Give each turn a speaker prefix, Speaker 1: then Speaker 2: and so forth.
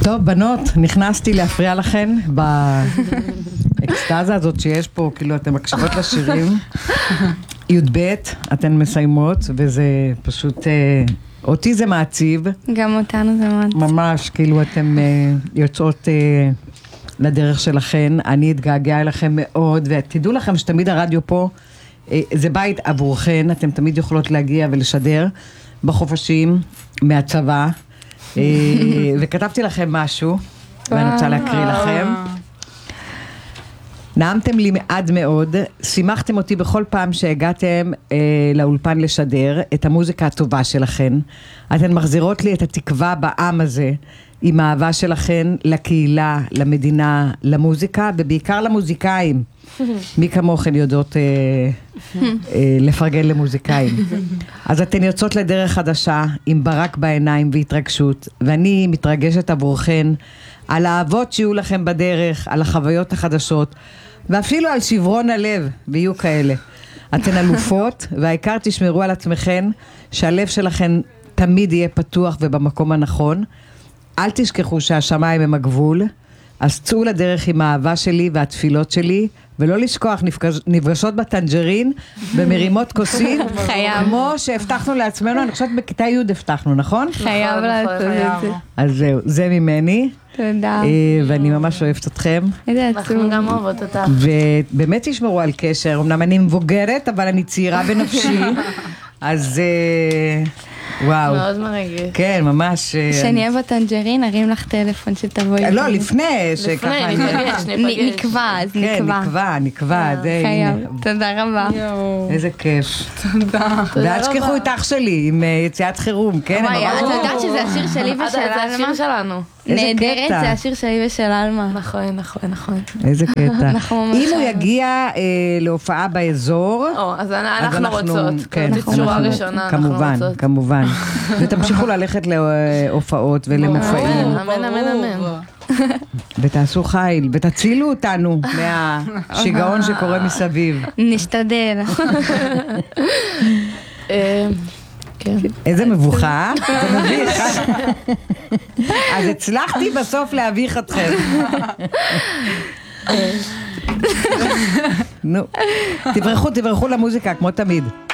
Speaker 1: טוב, בנות, נכנסתי להפריע לכן באקסטאזה הזאת שיש פה, כאילו אתן מקשיבות לשירים. י"ב, אתן מסיימות, וזה פשוט, אותי זה מעציב.
Speaker 2: גם אותנו זה מעציב.
Speaker 1: ממש, כאילו אתן יוצאות לדרך שלכן, אני אתגעגע אליכם מאוד, ותדעו לכם שתמיד הרדיו פה, זה בית עבורכן, אתן תמיד יכולות להגיע ולשדר בחופשים מהצבא, וכתבתי לכם משהו, ואני רוצה להקריא לכם. נעמתם לי מעד מאוד, שימחתם אותי בכל פעם שהגעתם לאולפן לשדר את המוזיקה הטובה שלכן. אתן מחזירות לי את התקווה בעם הזה, עם האהבה שלכן לקהילה, למדינה, למוזיקה, ובעיקר למוזיקאים. מי כמוכן יודעות לפרגן למוזיקאים. אז אתן יוצאות לדרך חדשה, עם ברק בעיניים והתרגשות, ואני מתרגשת עבורכן, על האהבות שיהיו לכם בדרך, על החוויות החדשות, ואפילו על שברון הלב, ויהיו כאלה. אתן אלופות, והעיקר תשמרו על עצמכן, שהלב שלכן תמיד יהיה פתוח ובמקום הנכון. אל תשכחו שהשמיים הם הגבול, אז צאו לדרך עם האהבה שלי והתפילות שלי, ולא לשכוח נפגשות בטנג'רין, במרימות כוסית, כמו שהבטחנו לעצמנו, אני חושבת בכיתה י' הבטחנו, נכון?
Speaker 2: חייב לעשות את זה.
Speaker 1: אז זהו, זה ממני.
Speaker 2: תודה.
Speaker 1: ואני ממש אוהבת אתכם.
Speaker 2: איזה עצוב.
Speaker 3: אנחנו גם אוהבות אותך.
Speaker 1: ובאמת תשמרו על קשר, אמנם אני מבוגרת, אבל אני צעירה בנפשי, אז וואו.
Speaker 3: מאוד מרגש.
Speaker 1: כן, ממש.
Speaker 2: שנהיה בטנג'רין, נרים לך טלפון שתבואי.
Speaker 1: לא, לפני שככה.
Speaker 2: נקבע, אז נקבע.
Speaker 1: כן, נקבע.
Speaker 2: חייב, תודה רבה.
Speaker 1: איזה כיף. תודה. ואל תשכחו את אח שלי עם יציאת חירום, כן?
Speaker 2: את יודעת שזה השיר שלי ושל
Speaker 3: זה השיר
Speaker 2: אלמה?
Speaker 3: שלנו.
Speaker 2: נהדרת, זה השיר שלי ושל אלמה.
Speaker 3: נכון.
Speaker 1: איזה קטע.
Speaker 2: אנחנו ממש
Speaker 1: אם הוא יגיע להופעה באזור,
Speaker 3: אז אנחנו רוצות.
Speaker 1: כן,
Speaker 3: שורה ראשונה, אנחנו
Speaker 1: כמובן,
Speaker 3: רוצות.
Speaker 1: כמובן. ותמשיכו ללכת להופעות ולמופעים.
Speaker 3: אמן.
Speaker 1: ותעשו חיל, ותצילו אותנו מהשיגעון שקורה מסביב.
Speaker 2: נשתדל.
Speaker 3: כן.
Speaker 1: איזה מבוכה, זה מביך. אז הצלחתי בסוף להביך אתכם. נו, תברחו למוזיקה כמו תמיד.